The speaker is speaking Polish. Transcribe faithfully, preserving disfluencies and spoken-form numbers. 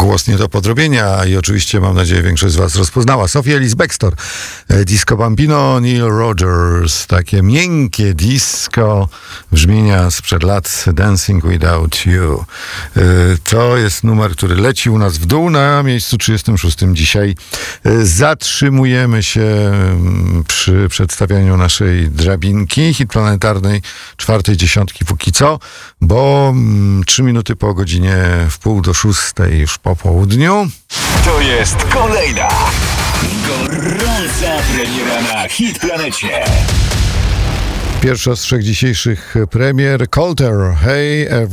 Głos nie do podrobienia i oczywiście, mam nadzieję, większość z was rozpoznała. Sophie Ellis-Bextor, Disco Bambino, Neil Rogers, takie miękkie disco brzmienia sprzed lat, Dancing Without You. To jest numer, który leci u nas w dół na miejscu trzydziestym szóstym dzisiaj. Zatrzymujemy się przy przedstawianiu naszej drabinki hit planetarnej czwartej dziesiątki póki co, bo trzy minuty po godzinie w pół do szóstej już po południu. To jest kolejna gorąca premiera na Hit Planecie. Pierwsza z trzech dzisiejszych premier, Colter, Hey Everybody.